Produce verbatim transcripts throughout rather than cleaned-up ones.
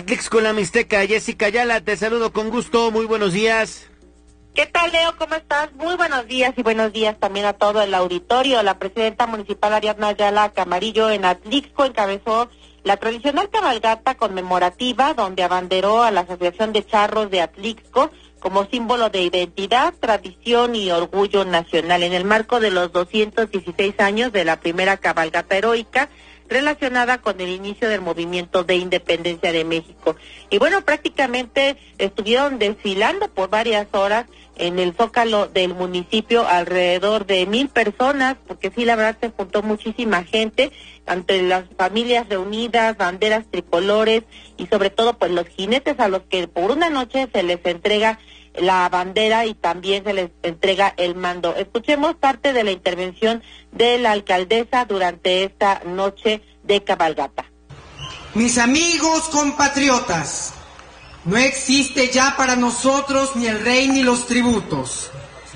Atlixco, la Mixteca. Jessica Ayala, te saludo con gusto, muy buenos días. ¿Qué tal, Leo? ¿Cómo estás? Muy buenos días y buenos días también a todo el auditorio. La presidenta municipal Ariadna Ayala Camarillo en Atlixco encabezó la tradicional cabalgata conmemorativa donde abanderó a la Asociación de Charros de Atlixco como símbolo de identidad, tradición y orgullo nacional en el marco de los doscientos dieciséis años de la primera cabalgata heroica relacionada con el inicio del movimiento de independencia de México. Y bueno, prácticamente estuvieron desfilando por varias horas en el Zócalo del municipio, alrededor de mil personas, porque sí, la verdad se juntó muchísima gente, ante las familias reunidas, banderas tricolores y sobre todo pues los jinetes a los que por una noche se les entrega la bandera y también se les entrega el mando. Escuchemos parte de la intervención de la alcaldesa durante esta noche de cabalgata. Mis amigos compatriotas, no existe ya para nosotros ni el rey ni los tributos.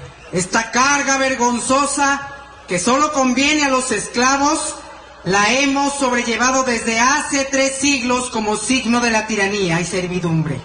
Esta carga vergonzosa que solo conviene a los esclavos, la hemos sobrellevado desde hace tres siglos como signo de la tiranía y servidumbre.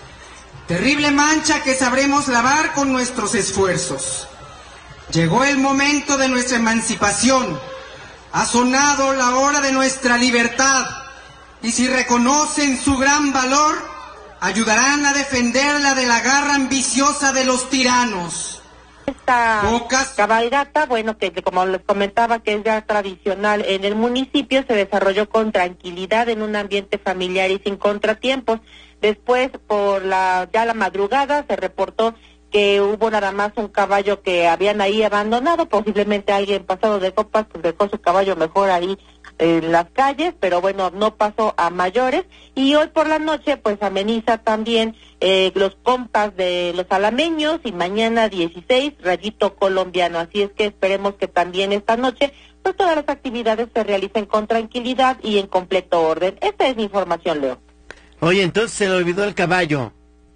Terrible mancha que sabremos lavar con nuestros esfuerzos. Llegó el momento de nuestra emancipación. Ha sonado la hora de nuestra libertad. Y si reconocen su gran valor, ayudarán a defenderla de la garra ambiciosa de los tiranos. Esta Pocas... cabalgata, bueno, que como les comentaba que es ya tradicional en el municipio, se desarrolló con tranquilidad en un ambiente familiar y sin contratiempos. Después, por la ya la madrugada, se reportó que hubo nada más un caballo que habían ahí abandonado, posiblemente alguien pasado de copas, pues dejó su caballo mejor ahí en las calles, pero bueno, no pasó a mayores. Y hoy por la noche, pues ameniza también eh, los compas de los alameños y mañana dieciséis, Rayito Colombiano. Así es que esperemos que también esta noche, pues todas las actividades se realicen con tranquilidad y en completo orden. Esta es mi información, Leo. Oye, entonces se le olvidó el caballo.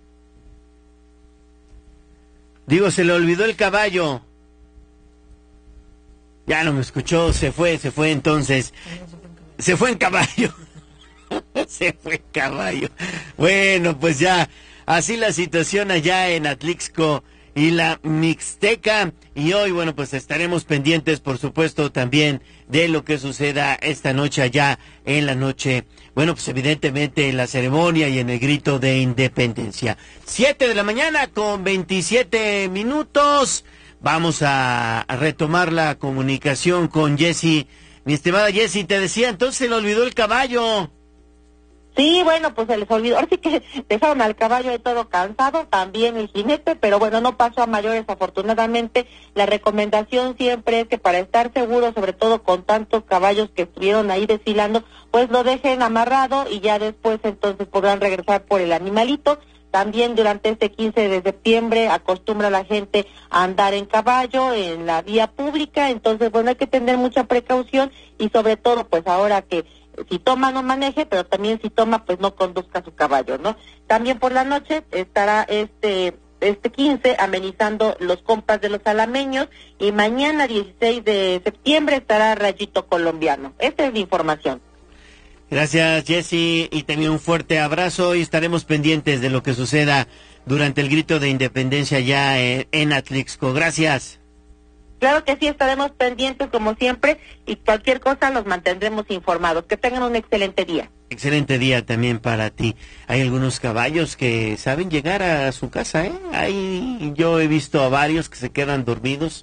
Digo, se le olvidó el caballo. Ya no me escuchó, se fue, se fue entonces. Se fue en caballo. Se fue en caballo. Bueno, pues ya, así la situación allá en Atlixco y la Mixteca. Y hoy, bueno, pues estaremos pendientes, por supuesto, también de lo que suceda esta noche allá en la noche. Bueno, pues evidentemente en la ceremonia y en el grito de independencia. Siete de la mañana con veintisiete minutos. Vamos a, a retomar la comunicación con Jessy. Mi estimada Jessy, te decía, entonces se le olvidó el caballo. Sí, bueno, pues se les olvidó. Ahora sí que dejaron al caballo de todo cansado, también el jinete, pero bueno, no pasó a mayores afortunadamente. La recomendación siempre es que para estar seguros, sobre todo con tantos caballos que estuvieron ahí desfilando, pues lo dejen amarrado y ya después entonces podrán regresar por el animalito. También durante este quince de septiembre acostumbra la gente a andar en caballo en la vía pública, entonces bueno, hay que tener mucha precaución y sobre todo pues ahora que si toma no maneje, pero también si toma pues no conduzca su caballo, ¿no? También por la noche estará este este quince amenizando los compas de los alameños y mañana dieciséis de septiembre estará Rayito Colombiano. Esta es mi información. Gracias, Jessy, y también un fuerte abrazo y estaremos pendientes de lo que suceda durante el grito de independencia ya en, en Atlixco. Gracias. Claro que sí, estaremos pendientes como siempre y cualquier cosa los mantendremos informados. Que tengan un excelente día. Excelente día también para ti. Hay algunos caballos que saben llegar a su casa, ¿eh? Ahí yo he visto a varios que se quedan dormidos